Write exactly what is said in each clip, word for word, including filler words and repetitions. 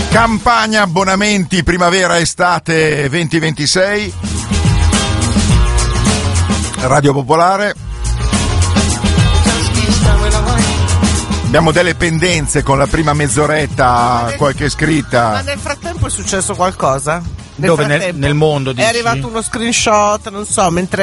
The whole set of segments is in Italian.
Campagna abbonamenti primavera-estate venti ventisei, Radio Popolare. Abbiamo delle pendenze con la prima mezz'oretta, qualche scritta. Ma nel frattempo è successo qualcosa? Nel Dove? Nel, nel mondo, dici? È arrivato uno screenshot, non so, mentre...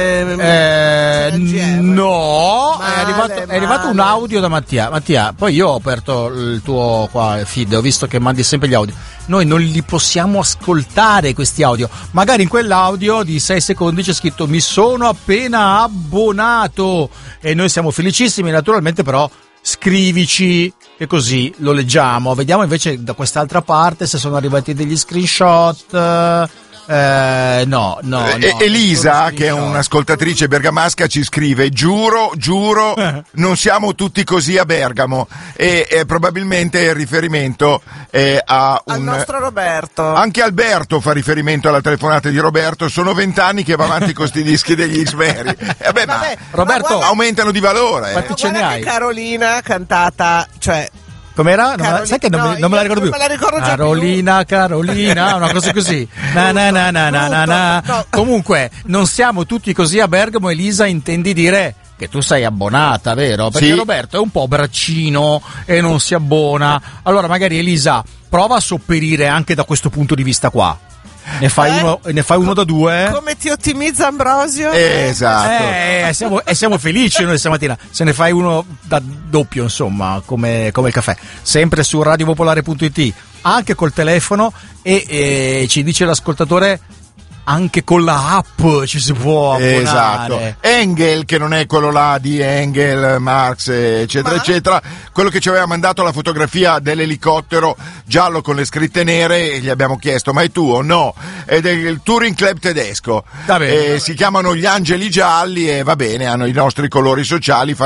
Eh, no, male, è, arrivato, è arrivato un audio da Mattia. Mattia, poi io ho aperto il tuo qua, feed, ho visto che mandi sempre gli audio. Noi non li possiamo ascoltare questi audio. Magari in quell'audio di sei secondi c'è scritto mi sono appena abbonato e noi siamo felicissimi, naturalmente, però scrivici e così lo leggiamo. Vediamo invece da quest'altra parte se sono arrivati degli screenshot. Eh, no, no, no. Elisa, che è un'ascoltatrice bergamasca, ci scrive: giuro, giuro, non siamo tutti così a Bergamo. E, e probabilmente il riferimento è a un... al nostro Roberto. Anche Alberto fa riferimento alla telefonata di Roberto. Sono vent'anni che va avanti con sti dischi degli X-Meri. Eh beh, Vabbè, ma Roberto, ma aumentano di valore. Quanti Ma ce ne guarda hai? che Carolina cantata, cioè Com'era? Non Caroli- me, sai che non, no, me, non me la ricordo io più. non me la ricordo già Carolina, Carolina, una cosa così. Na, na, na, na, na, na, na. No. Comunque, non siamo tutti così a Bergamo. Elisa, intendi dire che tu sei abbonata, vero? Perché Sì. Roberto è un po' braccino e non si abbona. Allora magari Elisa prova a sopperire anche da questo punto di vista qua. Ne fai, Eh? uno, ne fai uno da due? come ti ottimizza Ambrosio? Eh, esatto. Eh, eh, siamo, e siamo felici noi stamattina. Se ne fai uno da doppio, insomma, come, come il caffè. Sempre su radiopopolare punto it, anche col telefono, e, e ci dice l'ascoltatore anche con la app ci si può abbonare. Esatto. Engel, che non è quello là di Engel, Marx, eccetera, Ma? eccetera, quello che ci aveva mandato la fotografia dell'elicottero giallo con le scritte nere, e gli abbiamo chiesto: ma è tuo? No, è del Touring Club tedesco. Va bene. Eh, si chiamano gli Angeli Gialli e va bene, hanno i nostri colori sociali.